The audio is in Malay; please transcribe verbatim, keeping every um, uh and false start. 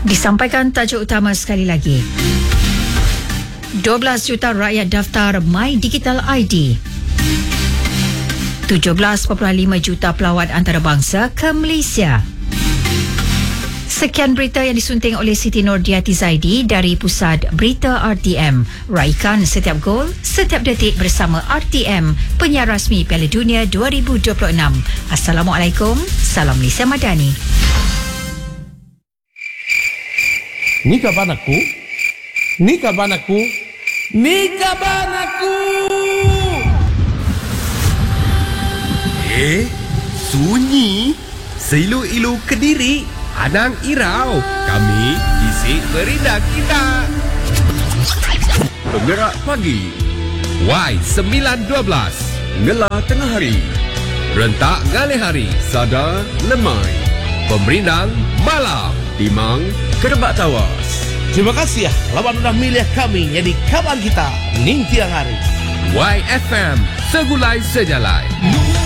Disampaikan tajuk utama sekali lagi. dua belas juta rakyat daftar My Digital I D. tujuh belas perpuluhan lima juta pelawat antarabangsa ke Malaysia. Sekian berita yang disunting oleh Siti Nordiati Zaidi dari Pusat Berita R T M. Raikan setiap gol, setiap detik bersama R T M, penyiar rasmi Piala Dunia dua ribu dua puluh enam. Assalamualaikum, salam Malaysia Madani. Ni kapan aku? Ni kapan aku? Ni kapan aku? Eh, sunyi. Seilu-ilu Kediri, Anang Irau. Kami isi berindah kita. Penggerak pagi Y sembilan dua belas Ngela tengah hari, rentak ngalih hari, Sada lemai, Pemerindang malam, Timang Kerebak Tawas. Terima kasih ya, lawan dah milih kami jadi kawan kita Ning Tiang Hari. Y F M, segulai sejalai.